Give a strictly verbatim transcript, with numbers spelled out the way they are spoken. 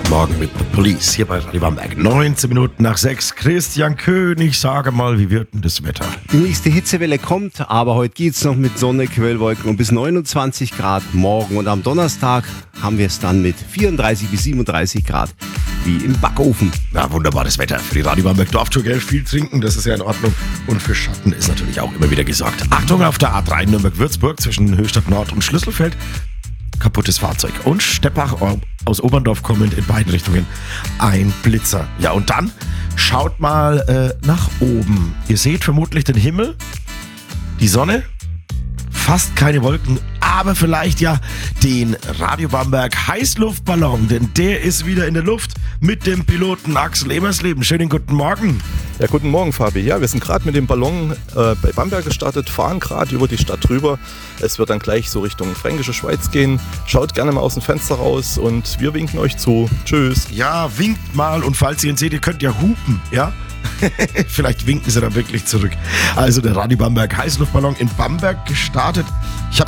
Morgen mit The Police hier bei Radio Bamberg. neunzehn Minuten nach sechs. Christian König, sage mal, wie wird denn das Wetter? Die nächste Hitzewelle kommt, aber heute geht's noch mit Sonne, Quellwolken und bis neunundzwanzig Grad morgen. Und am Donnerstag haben wir es dann mit vierunddreißig bis siebenunddreißig Grad wie im Backofen. Na, wunderbares Wetter für die Radio Bamberg Dorftour, gell? Viel trinken, das ist ja in Ordnung. Und für Schatten ist natürlich auch immer wieder gesorgt. Achtung auf der A drei Nürnberg-Würzburg zwischen Höchstadt Nord und Schlüsselfeld. Kaputtes Fahrzeug. Und Steppach aus Oberndorf kommend in beiden Richtungen ein Blitzer. Ja, und dann schaut mal äh, nach oben. Ihr seht vermutlich den Himmel, die Sonne, fast keine Wolken, aber vielleicht ja den Radio Bamberg Heißluftballon, denn der ist wieder in der Luft mit dem Piloten Axel Emersleben. Schönen guten Morgen. Ja, guten Morgen, Fabi. Ja, wir sind gerade mit dem Ballon äh, bei Bamberg gestartet, fahren gerade über die Stadt drüber. Es wird dann gleich so Richtung Fränkische Schweiz gehen. Schaut gerne mal aus dem Fenster raus und wir winken euch zu. Tschüss. Ja, winkt mal und falls ihr ihn seht, ihr könnt ja hupen, ja? Vielleicht winken sie dann wirklich zurück. Also der Radio Bamberg Heißluftballon in Bamberg gestartet. Ich habe